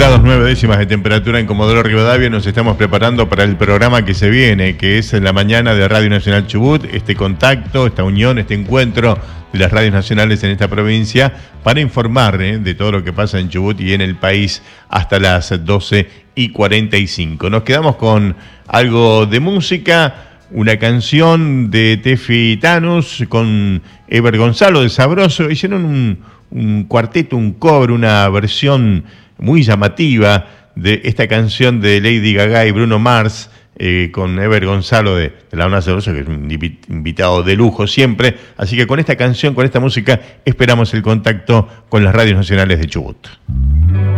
grados 9 décimas de temperatura en Comodoro Rivadavia. Nos estamos preparando para el programa que se viene, que es en la mañana de Radio Nacional Chubut. Este contacto, esta unión, este encuentro de las radios nacionales en esta provincia para informar de todo lo que pasa en Chubut y en el país hasta las 12:45. Nos quedamos con algo de música. Una canción de Tefi Thanos con Ever Gonzalo de Sabroso. Hicieron un cuarteto, un cover, una versión muy llamativa de esta canción de Lady Gaga y Bruno Mars, con Ever Gonzalo de La Onda Sabroso, que es un invitado de lujo siempre. Así que con esta canción, con esta música, esperamos el contacto con las radios nacionales de Chubut.